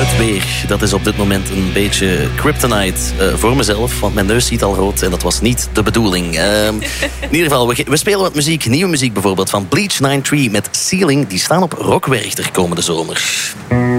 Het weer, dat is op dit moment een beetje kryptonite voor mezelf. Want mijn neus ziet al rood en dat was niet de bedoeling. In ieder geval, we spelen wat muziek. Nieuwe muziek bijvoorbeeld van Bleach 93 met Ceiling. Die staan op Rockwerchter komende zomer.